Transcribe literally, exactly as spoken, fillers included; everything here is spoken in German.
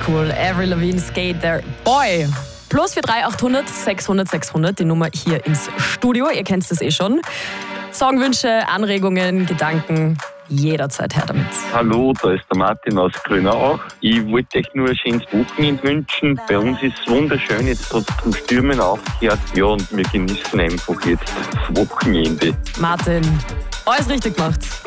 cool. Avril Lavigne, Skate There, Boy. Plus für drei achthundert sechshundert sechshundert, die Nummer hier ins Studio. Ihr kennt das eh schon. Songwünsche, Anregungen, Gedanken, jederzeit her damit. Hallo, da ist der Martin aus Grünau. Ich wollte euch nur ein schönes Wochenende wünschen. Bei uns ist es wunderschön, jetzt hat es zum Stürmen aufgehört. Ja, und wir genießen einfach jetzt das Wochenende. Martin, alles richtig gemacht.